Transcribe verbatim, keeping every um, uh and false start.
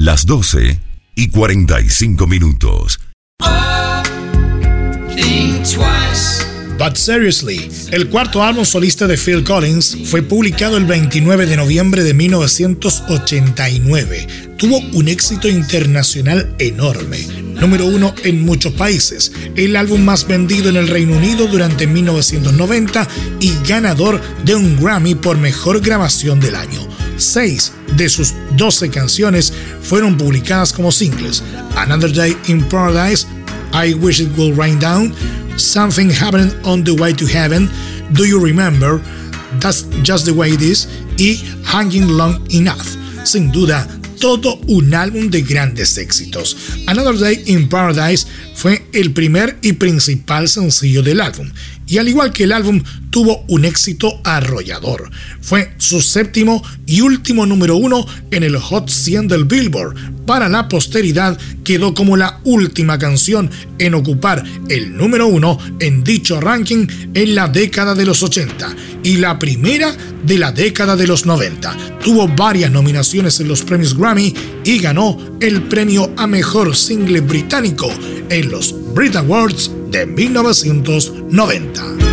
las doce y cuarenta y cinco minutos. But Seriously, el cuarto álbum solista de Phil Collins, fue publicado el veintinueve de noviembre de mil novecientos ochenta y nueve. Tuvo un éxito internacional enorme, número uno en muchos países, el álbum más vendido en el Reino Unido durante mil novecientos noventa y ganador de un Grammy por mejor grabación del año. Seis de sus doce canciones fueron publicadas como singles: Another Day in Paradise, I Wish It Would Rain Down, Something Happened on the Way to Heaven, Do You Remember, That's Just the Way It Is y Hanging Long Enough. Sin duda, todo un álbum de grandes éxitos. Another Day in Paradise fue el primer y principal sencillo del álbum, y al igual que el álbum, tuvo un éxito arrollador. Fue su séptimo y último número uno en el Hot cien del Billboard. Para la posteridad, quedó como la última canción en ocupar el número uno en dicho ranking en la década de los ochenta y la primera de la década de los noventa. Tuvo varias nominaciones en los premios Grammy y ganó el premio a mejor single británico en los Brit Awards de mil novecientos noventa.